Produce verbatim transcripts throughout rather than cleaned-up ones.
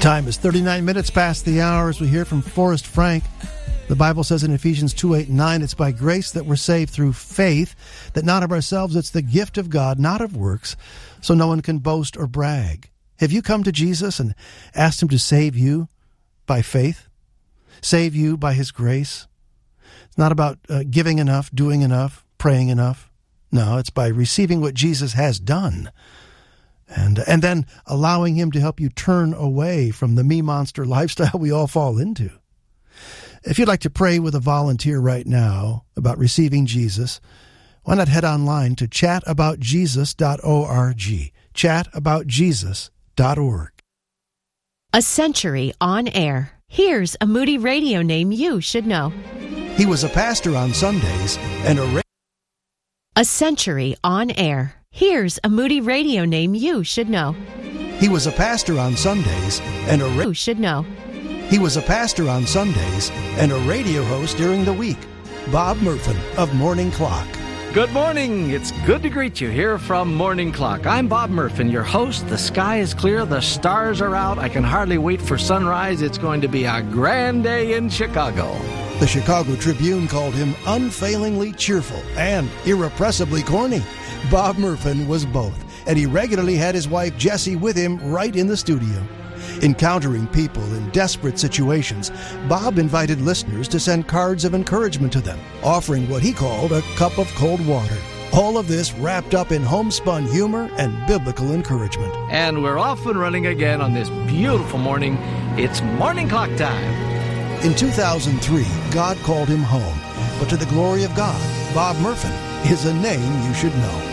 Time is thirty-nine minutes past the hour as we hear from Forrest Frank. The Bible says in Ephesians two, eight, and nine, it's by grace that we're saved through faith, that not of ourselves, it's the gift of God, not of works, so no one can boast or brag. Have you come to Jesus and asked him to save you by faith? Save you by his grace? It's not about uh, giving enough, doing enough, praying enough. No, it's by receiving what Jesus has done. And and then allowing him to help you turn away from the me-monster lifestyle we all fall into. If you'd like to pray with a volunteer right now about receiving Jesus, why not head online to chat about jesus dot org. chat about jesus dot org. A century on air. Here's a Moody Radio name you should know. He was a pastor on Sundays and a... Ra- a century on air. Here's a Moody Radio name you should know. He was a pastor on Sundays and a... Ra- you should know. He was a pastor on Sundays and a radio host during the week. Bob Murphin of Morning Clock. Good morning. It's good to greet you here from Morning Clock. I'm Bob Murphin, your host. The sky is clear. The stars are out. I can hardly wait for sunrise. It's going to be a grand day in Chicago. The Chicago Tribune called him unfailingly cheerful and irrepressibly corny. Bob Murphin was both, and he regularly had his wife Jessie with him right in the studio. Encountering people in desperate situations, Bob invited listeners to send cards of encouragement to them, offering what he called a cup of cold water. All of this wrapped up in homespun humor and biblical encouragement. And we're off and running again on this beautiful morning. It's Morning Clock time. In two thousand three, God called him home. But to the glory of God, Bob Murphin is a name you should know.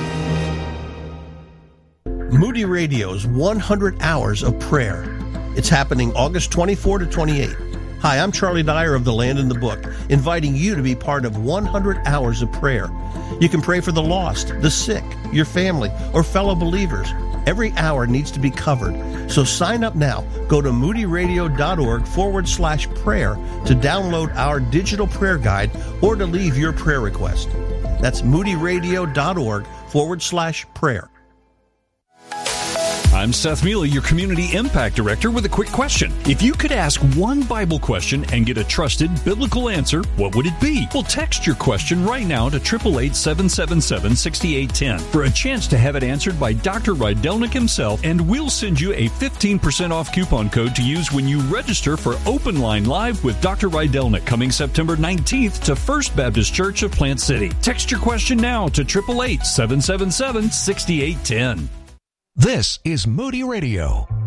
Moody Radio's one hundred Hours of Prayer. It's happening August twenty-fourth to twenty-eighth. Hi, I'm Charlie Dyer of The Land in the Book, inviting you to be part of one hundred Hours of Prayer. You can pray for the lost, the sick, your family, or fellow believers. Every hour needs to be covered. So sign up now. Go to moodyradio.org forward slash prayer to download our digital prayer guide or to leave your prayer request. That's moodyradio.org forward slash prayer. I'm Seth Mealy, your Community Impact Director, with a quick question. If you could ask one Bible question and get a trusted biblical answer, what would it be? Well, text your question right now to eight eight eight, seven seven seven, six eight one zero for a chance to have it answered by Doctor Rydelnik himself, and we'll send you a fifteen percent off coupon code to use when you register for Open Line Live with Doctor Rydelnik coming September nineteenth to First Baptist Church of Plant City. Text your question now to eight eight eight, seven seven seven, six eight one zero. This is Moody Radio.